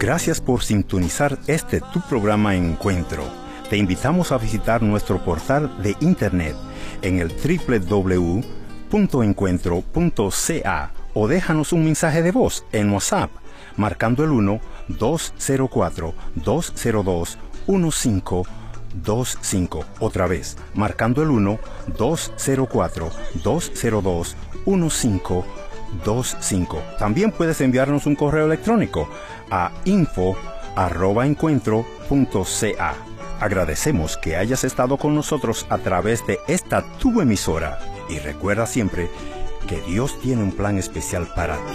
Gracias por sintonizar tu programa Encuentro. Te invitamos a visitar nuestro portal de internet en el www.encuentro.ca o déjanos un mensaje de voz en WhatsApp marcando el 1-204-202-1525. Otra vez, marcando el 1-204-202-1525. También puedes enviarnos un correo electrónico a info@encuentro.ca. Agradecemos que hayas estado con nosotros a través de esta tu emisora y recuerda siempre que Dios tiene un plan especial para